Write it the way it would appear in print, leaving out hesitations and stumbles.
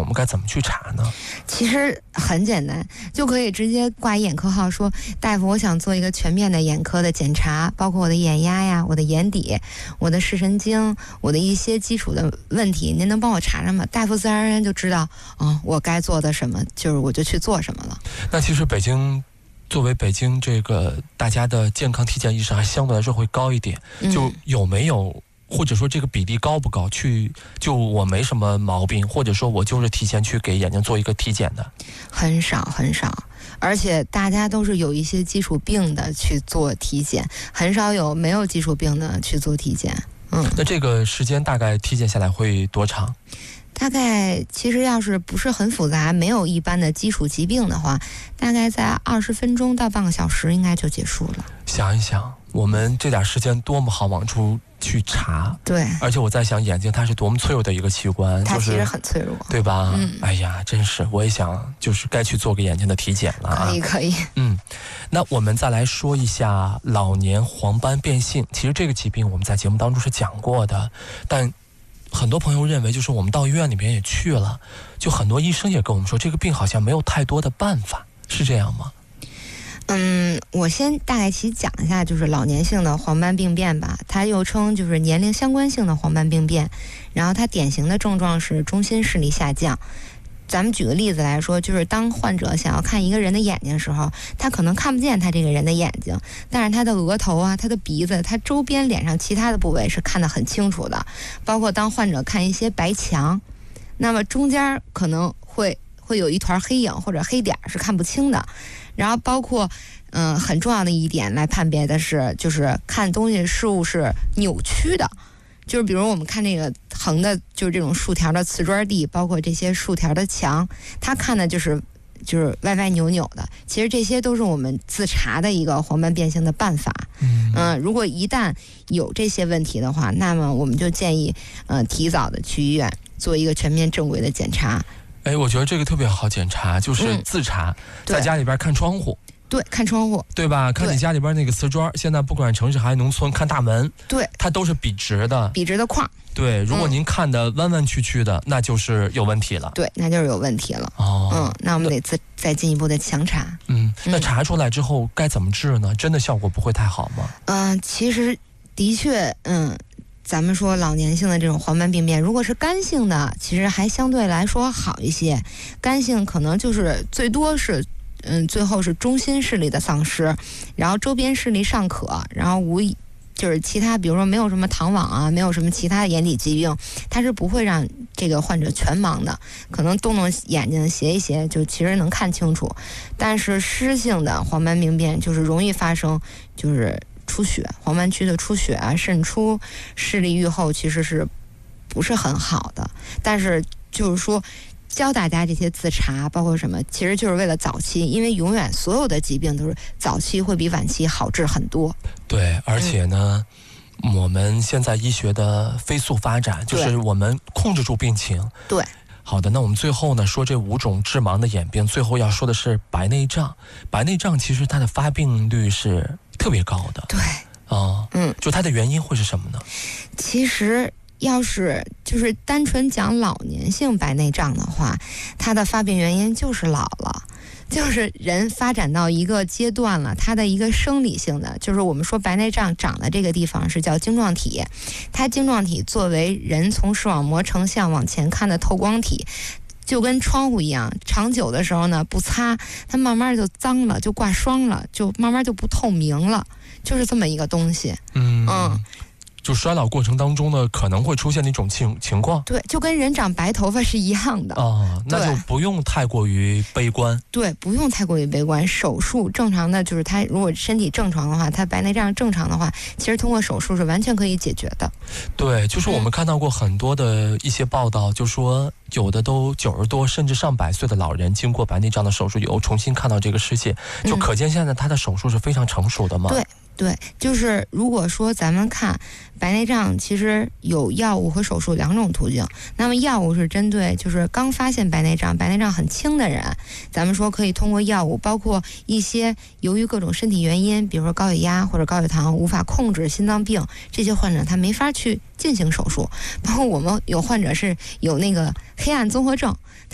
们该怎么去查呢？ 其实很简单，就可以直接挂眼科号说，大夫，我想做一个全面的眼科的检查，包括我的眼压呀、我的眼底、我的视神经、我的一些基础的问题，您能帮我查查吗？大夫自然而然就知道，我该做的什么，就是我就去做什么了。 那其实作为北京这个大家的健康体检意识还相对来说会高一点，就有没有或者说这个比例高不高？就我没什么毛病，或者说我就是提前去给眼睛做一个体检的， 很少很少，而且大家都是有一些基础病的去做体检，很少有没有基础病的去做体检。 那这个时间大概体检下来会多长？ 大概其实要是不是很复杂，没有一般的基础疾病的话，大概在20分钟到半个小时应该就结束了。 想一想，我们这点时间多么好往出去查。 对，而且我在想，眼睛它是多么脆弱的一个器官， 它其实很脆弱， 对吧？哎呀，真是，我也想就是该去做个眼睛的体检了。 可以。 那我们再来说一下老年黄斑变性。其实这个疾病我们在节目当中是讲过的，但很多朋友认为，就是我们到医院里面也去了，就很多医生也跟我们说，这个病好像没有太多的办法，是这样吗？ 我先大概其讲一下，就是老年性的黄斑病变吧，它又称就是年龄相关性的黄斑病变，然后它典型的症状是中心视力下降。咱们举个例子来说，就是当患者想要看一个人的眼睛的时候，他可能看不见他这个人的眼睛，但是他的额头啊、他的鼻子、他周边脸上其他的部位是看得很清楚的。包括当患者看一些白墙，那么中间可能会有一团黑影或者黑点是看不清的。然后包括很重要的一点来判别的是，就是看东西事物是扭曲的。就是比如我们看这个横的，就是这种竖条的瓷砖地，包括这些竖条的墙，它看的就是歪歪扭扭的。其实这些都是我们自查的一个黄斑变性的办法。如果一旦有这些问题的话，那么我们就建议提早的去医院做一个全面正规的检查。 我觉得这个特别好检查，就是自查，在家里边看窗户。 对，看窗户， 对吧？看你家里边那个瓷砖，现在不管城市还是农村，看大门， 对， 它都是笔直的框。 对，如果您看的弯弯曲曲的，那就是有问题了。 对，那就是有问题了。那我们得再进一步的强查。 那查出来之后该怎么治呢？真的效果不会太好吗？ 其实的确，咱们说老年性的这种黄斑病变，如果是干性的，其实还相对来说好一些。干性可能就是最多是。最后是中心视力的丧失，然后周边视力尚可，然后就是其他，比如说没有什么糖网啊，没有什么其他的眼底疾病，它是不会让这个患者全盲的，可能动眼睛斜一斜，就其实能看清楚。但是湿性的黄斑病变就是容易发生，就是出血，黄斑区的出血啊、渗出、视力愈后，其实是不是很好的。但是就是说。教大家这些自查包括什么，其实就是为了早期，因为永远所有的疾病都是早期会比晚期好治很多。 对，而且呢，我们现在医学的飞速发展，就是我们控制住病情。 对， 好的，那我们最后呢说这5种致盲的眼病，最后要说的是白内障。白内障其实它的发病率是特别高的。 对， 就它的原因会是什么呢？ 其实。要是就是单纯讲老年性白内障的话，它的发病原因就是老了，就是人发展到一个阶段了，它的一个生理性的，就是我们说白内障长的这个地方是叫晶状体，它晶状体作为人从视网膜成像往前看的透光体，就跟窗户一样，长久的时候呢不擦，它慢慢就脏了，就挂霜了，就慢慢就不透明了，就是这么一个东西。 就衰老过程当中呢，可能会出现的一种情况。 对，就跟人长白头发是一样的。 那就不用太过于悲观。 对，不用太过于悲观。手术正常的，就是他如果身体正常的话，他白内障正常的话，其实通过手术是完全可以解决的。 对，就是我们看到过很多的一些报道，就说有的都90多甚至上100岁的老人，经过白内障的手术以后，重新看到这个世界，就可见现在他的手术是非常成熟的嘛。 对，就是如果说咱们看白内障，其实有药物和手术2种途径。那么药物是针对就是刚发现白内障很轻的人，咱们说可以通过药物，包括一些由于各种身体原因，比如说高血压或者高血糖无法控制心脏病，这些患者他没法去进行手术。包括我们有患者是有那个黑暗综合症。